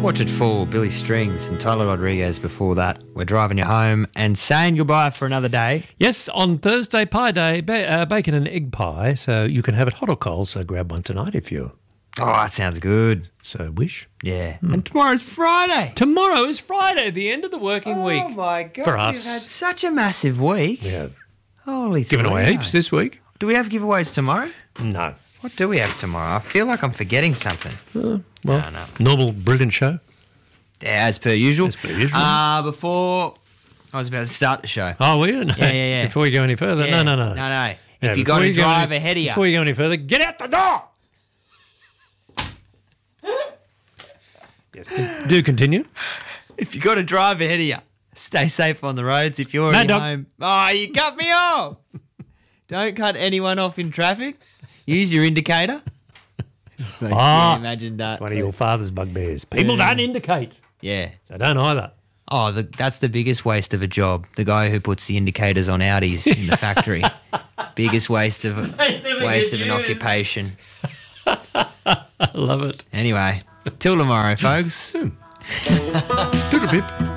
Watch It Fall, Billy Strings and Tyler Rodriguez before that. We're driving you home and saying goodbye for another day. Yes, on Thursday, Pie Day, bacon and egg pie, so you can have it hot or cold, so grab one tonight if you Oh, that sounds good. so wish. Yeah. And tomorrow's Friday. Tomorrow is Friday, the end of the working week. Oh, my God. For We've us. had such a massive week. Yeah. Holy Giving away Toledo. heaps this week? Do we have giveaways tomorrow? No. What do we have tomorrow? I feel like I'm forgetting something. Well, No. normal, brilliant show. Yeah, as per usual. As per usual. Before I was about to start the show. Oh, were you? No. Yeah. Before you go any further? Yeah. No. No. Yeah, If you before got to go drive any- ahead of you. Before you go any further, get out the door! Yes, do continue. If you got to drive ahead of you, stay safe on the roads. If you're already Dog. home, oh, you cut me off. Don't cut anyone off in traffic. Use your indicator. Imagine that. It's one of your father's bugbears. People don't indicate. Yeah. They don't either. Oh, that's the biggest waste of a job. The guy who puts the indicators on Audis in the factory. Biggest waste of an occupation. I love it. Anyway, till tomorrow, folks. Toodle pip.